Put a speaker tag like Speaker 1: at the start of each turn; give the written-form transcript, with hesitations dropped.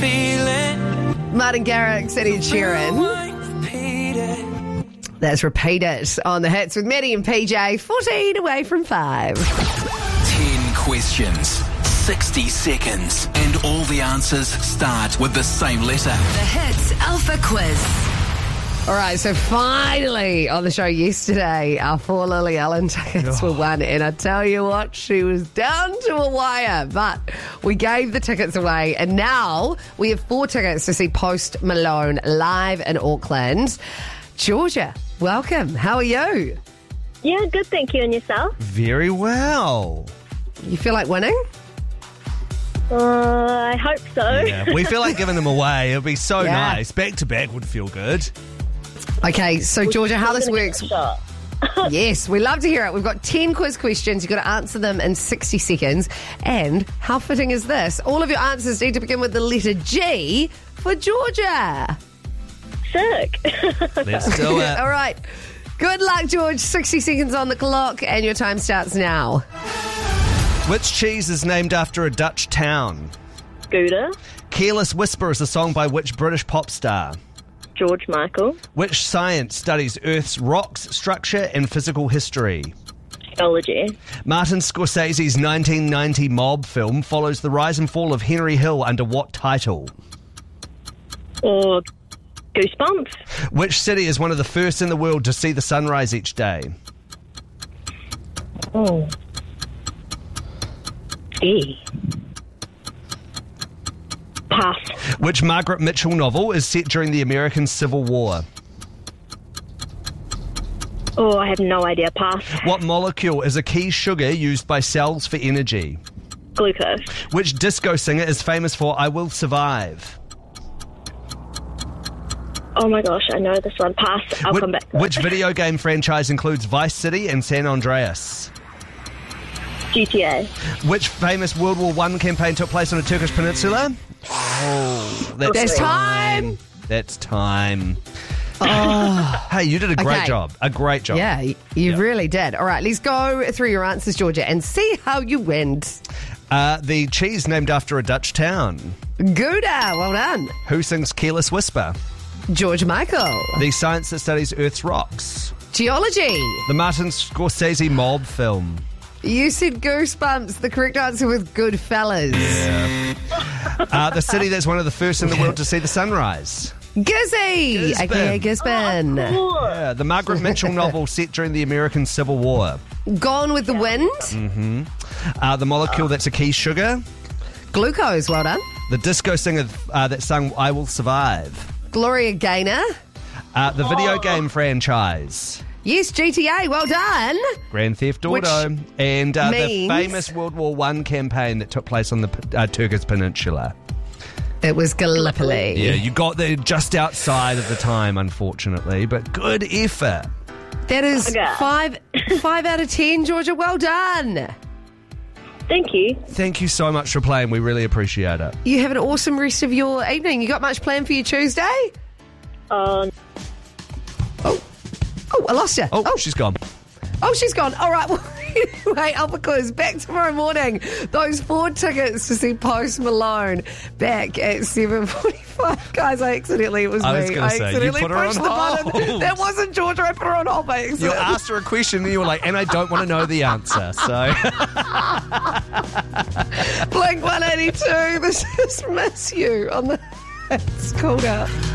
Speaker 1: Martin Garrix and Ed Sheeran. That's Repeat It on the hits with Maddie and PJ. 14 away from 5.
Speaker 2: 10 questions, 60 seconds, and all the answers start with the same letter.
Speaker 3: The Hits Alpha Quiz.
Speaker 1: All right, so finally on the show yesterday, our 4 Lily Allen tickets were won. And I tell you what, she was down to a wire. But we gave the tickets away. And now we have 4 tickets to see Post Malone live in Auckland. Georgia, welcome. How are you?
Speaker 4: Yeah, good, thank you. And yourself?
Speaker 5: Very well.
Speaker 1: You feel like winning?
Speaker 4: I hope so.
Speaker 5: Yeah, we feel like giving them away. It would be so
Speaker 1: Yeah.
Speaker 5: nice. Back to back would feel good.
Speaker 1: Okay, so Georgia, how this
Speaker 4: Gonna give
Speaker 1: works...
Speaker 4: it a shot.
Speaker 1: Yes, we love to hear it. We've got 10 quiz questions. You've got to answer them in 60 seconds. And how fitting is this? All of your answers need to begin with the letter G for Georgia.
Speaker 4: Sick.
Speaker 5: Let's do it.
Speaker 1: All right. Good luck, George. 60 seconds on the clock, and your time starts now.
Speaker 5: Which cheese is named after a Dutch town?
Speaker 4: Gouda,
Speaker 5: Careless Whisper is a song by which British pop star?
Speaker 4: George Michael,
Speaker 5: Which science studies Earth's rocks, structure, and physical history?
Speaker 4: geology,
Speaker 5: Martin Scorsese's 1990 mob film follows the rise and fall of Henry Hill under what title?
Speaker 4: or Goosebumps,
Speaker 5: Which city is one of the first in the world to see the sunrise each day?
Speaker 4: oh, E. Pass.
Speaker 5: Which Margaret Mitchell novel is set during the American Civil War?
Speaker 4: Oh, I have no idea. Pass.
Speaker 5: What molecule is a key sugar used by cells for energy?
Speaker 4: Glucose.
Speaker 5: Which disco singer is famous for I Will Survive?
Speaker 4: Oh my gosh, I know this one. Pass. I'll come back to
Speaker 5: Which
Speaker 4: it.
Speaker 5: video game franchise includes Vice City and San Andreas?
Speaker 4: GTA.
Speaker 5: Which famous World War I campaign took place on a Turkish peninsula? Oh,
Speaker 1: There's time.
Speaker 5: That's time. Hey, you did a great
Speaker 1: Okay.
Speaker 5: job. A great job.
Speaker 1: Yeah, you really did. All right, let's go through your answers, Georgia, and see how you went.
Speaker 5: The cheese named after a Dutch town.
Speaker 1: Gouda, well done.
Speaker 5: Who sings Careless Whisper?
Speaker 1: George Michael.
Speaker 5: The science that studies Earth's rocks.
Speaker 1: Geology.
Speaker 5: The Martin Scorsese mob film.
Speaker 1: You said Goosebumps. The correct answer was Goodfellas.
Speaker 5: The city that's one of the first in the world to see the sunrise.
Speaker 1: Gizzy,
Speaker 5: Gisborne.
Speaker 1: aka Gisborne.
Speaker 5: Yeah, the Margaret Mitchell novel set during the American Civil War.
Speaker 1: Gone with the Wind.
Speaker 5: The molecule that's a key sugar.
Speaker 1: Glucose, well done.
Speaker 5: The disco singer that sung I Will Survive.
Speaker 1: Gloria Gaynor.
Speaker 5: The video game franchise.
Speaker 1: Yes, GTA, well done.
Speaker 5: Grand Theft Auto.
Speaker 1: Which
Speaker 5: And the
Speaker 1: means-
Speaker 5: famous World War I campaign that took place on the Turkish Peninsula.
Speaker 1: It was Gallipoli.
Speaker 5: Yeah, you got there just outside of the time, unfortunately, but good effort.
Speaker 1: That is
Speaker 4: Okay.
Speaker 1: 5 out of 10, Georgia. Well done.
Speaker 4: Thank you.
Speaker 5: Thank you so much for playing. We really appreciate it.
Speaker 1: You have an awesome rest of your evening. You got much planned for your Tuesday? Oh, I lost you.
Speaker 5: Oh, she's gone.
Speaker 1: Oh, she's gone. All right. Well, anyway, Alpha Quiz back tomorrow morning. Those 4 tickets to see Post Malone back at 7:45. Guys, I was
Speaker 5: I was
Speaker 1: me.
Speaker 5: gonna say, you
Speaker 1: accidentally
Speaker 5: put her on
Speaker 1: pushed the button.
Speaker 5: hold.
Speaker 1: That wasn't Georgia. I put her on hold by accident.
Speaker 5: You asked her a question and you were like, and I don't want to know the answer. So
Speaker 1: Blink 182. This is Miss You on the. It's called out.